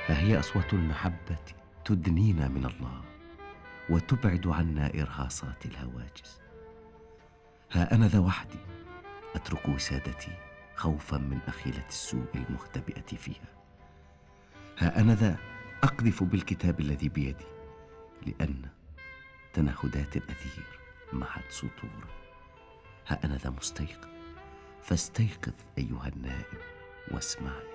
ها هي أصوات المحبة تدنينا من الله وتبعد عنا إرهاصات الهواجس. ها أنا ذا وحدي أترك وسادتي خوفا من أخيلة السوء المختبئة فيها. ها أنا ذا أقذف بالكتاب الذي بيدي، لأن تنهدات الأثير محت سطورا. ها أنا ذا مستيقظ، فاستيقظ أيها النائم واسمعني.